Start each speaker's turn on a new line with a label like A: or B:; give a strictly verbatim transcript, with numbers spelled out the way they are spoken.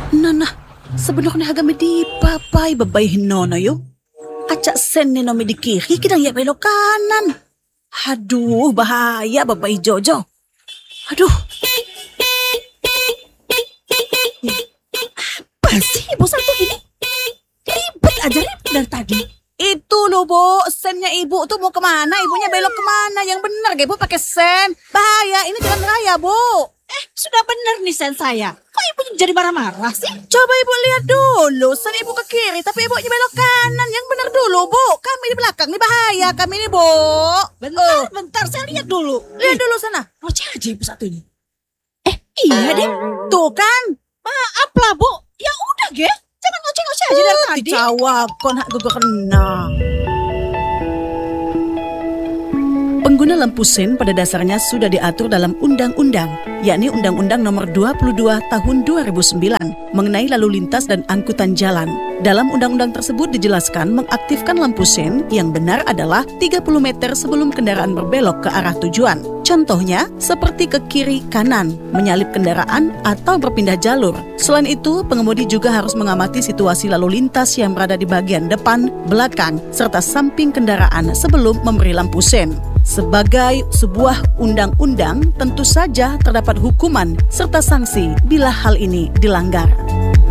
A: Nana, sebenarnya agak di papai babay hinono yo. Acak sen ni nomi di kiri, kidang ya belok kanan. Aduh, bahaya babay Jojo. Aduh. Apa sih ibu satu ini? Ribet aja ribet dari tadi. Itu loh, Bu. Sennya ibu tuh mau kemana? Ibunya belok kemana? Yang benar, ibu pakai sen. Bahaya, ini jalan raya, Bu.
B: Eh, sudah benar nih sen saya. Kok ibu jadi marah-marah sih?
A: Coba ibu lihat dulu. Sen ibu ke kiri, tapi ibunya belok kanan. Yang benar dulu, Bu. Kami di belakang, ini bahaya. Kami ini, Bu.
B: Bentar, oh. bentar. Saya lihat dulu.
A: Lihat dulu sana.
B: Mau aja ibu satu ini. Eh, iya deh.
A: Tuh kan.
B: Maaf lah, Bu. Ya udah, Ge. Jangan ngoceh-ngoceh aja dari tadi.
A: Dicawak, kon hak gue kena. Pengguna lampu sen pada dasarnya sudah diatur dalam undang-undang, yakni Undang-Undang Nomor dua puluh dua Tahun dua ribu sembilan mengenai lalu lintas dan angkutan jalan. Dalam undang-undang tersebut dijelaskan mengaktifkan lampu sen yang benar adalah tiga puluh meter sebelum kendaraan berbelok ke arah tujuan. Contohnya seperti ke kiri kanan, menyalip kendaraan atau berpindah jalur. Selain itu, pengemudi juga harus mengamati situasi lalu lintas yang berada di bagian depan, belakang, serta samping kendaraan sebelum memberi lampu sen. Sebagai sebuah undang-undang, tentu saja terdapat hukuman serta sanksi bila hal ini dilanggar.